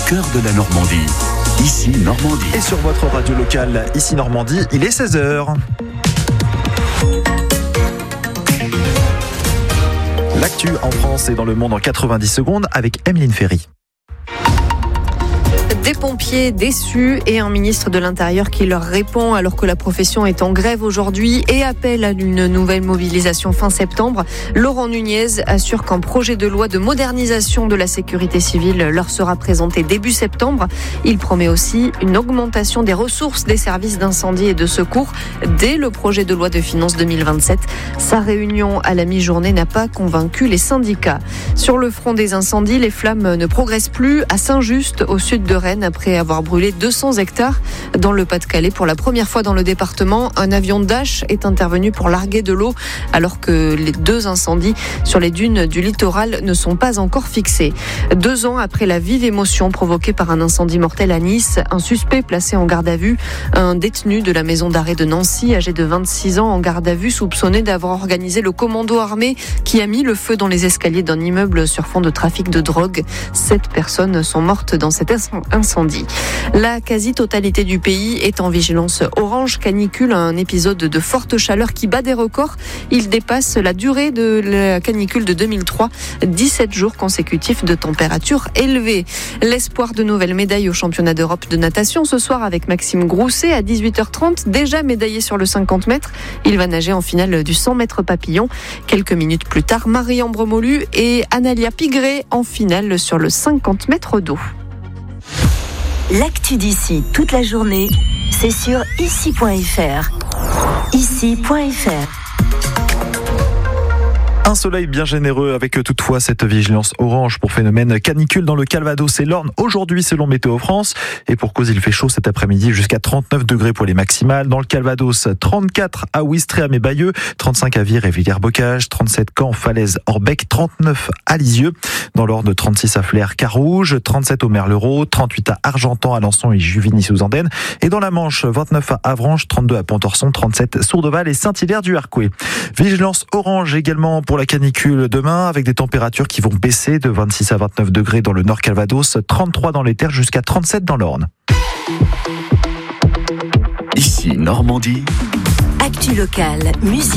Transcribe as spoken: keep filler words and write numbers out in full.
cœur de la Normandie. Ici Normandie. Et sur votre radio locale, ici Normandie, il est seize heures. L'actu en France et dans le monde en quatre-vingt-dix secondes avec Emeline Ferry. Des pompiers déçus et un ministre de l'Intérieur qui leur répond alors que la profession est en grève aujourd'hui et appelle à une nouvelle mobilisation fin septembre. Laurent Nunez assure qu'un projet de loi de modernisation de la sécurité civile leur sera présenté début septembre. Il promet aussi une augmentation des ressources des services d'incendie et de secours dès le projet de loi de finances deux mille vingt-sept. Sa réunion à la mi-journée n'a pas convaincu les syndicats. Sur le front des incendies, les flammes ne progressent plus à Saint-Just, au sud de Rennes, après avoir brûlé deux cents hectares. Dans le Pas-de-Calais, pour la première fois dans le département, un avion Dash est intervenu pour larguer de l'eau alors que les deux incendies sur les dunes du littoral ne sont pas encore fixés. Deux ans après la vive émotion provoquée par un incendie mortel à Nice, un suspect placé en garde à vue, un détenu de la maison d'arrêt de Nancy, âgé de vingt-six ans, en garde à vue, soupçonné d'avoir organisé le commando armé qui a mis le feu dans les escaliers d'un immeuble sur fond de trafic de drogue. Sept personnes sont mortes dans cet incendie. La quasi-totalité du pays est en vigilance orange canicule, un épisode de forte chaleur qui bat des records. Il dépasse la durée de la canicule de deux mille trois, dix-sept jours consécutifs de température élevée. L'espoir de nouvelles médailles au championnat d'Europe de natation ce soir avec Maxime Grousset à dix-huit heures trente, déjà médaillé sur le cinquante mètres. Il va nager en finale du cent mètres papillon. Quelques minutes plus tard, Marie-Ambre Molu et Analia Pigré en finale sur le cinquante mètres d'eau. L'actu d'ici toute la journée, c'est sur ici point f r. ici point f r. Un soleil bien généreux avec toutefois cette vigilance orange pour phénomène canicule dans le Calvados et l'Orne aujourd'hui selon Météo France. Et pour cause, il fait chaud cet après-midi jusqu'à trente-neuf degrés pour les maximales. Dans le Calvados, trente-quatre à Ouistreham et Bayeux, trente-cinq à Vire et Villers-Bocage, trente-sept Caen, Falaise, Orbec, trente-neuf à Lisieux. Dans l'Orne, trente-six à Flers, Carouge, trente-sept au Merlereau, trente-huit à Argentan, Alençon et Juvigny-sous-Andenne. Et dans la Manche, vingt-neuf à Avranches, trente-deux à Pontorson, trente-sept Sourdeval et Saint-Hilaire-du-Harcouët. Vigilance orange également pour la canicule demain avec des températures qui vont baisser de vingt-six à vingt-neuf degrés dans le Nord Calvados, trente-trois dans les Terres jusqu'à trente-sept dans l'Orne. Ici Normandie. Actu locale, musique.